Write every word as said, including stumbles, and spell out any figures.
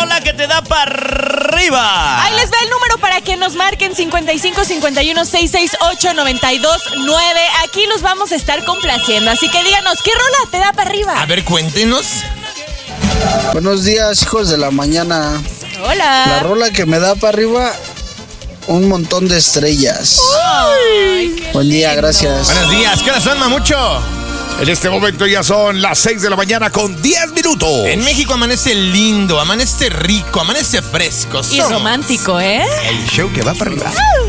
rola que te da para arriba. Ahí les va el número para que nos marquen cincuenta y cinco cincuenta y uno seiscientos sesenta y ocho noventa y dos nueve. Aquí los vamos a estar complaciendo, así que díganos, ¿qué rola te da para arriba? A ver, cuéntenos. Buenos días, hijos de la mañana. Hola. La rola que me da para arriba, un montón de estrellas. Ay, qué Buen día, lindo. gracias. Buenos días, ¿qué hora son, Mamucho? En este momento ya son las seis de la mañana con diez minutos. En México amanece lindo, amanece rico, amanece fresco. Y Somos romántico, ¿eh? el show que va para arriba.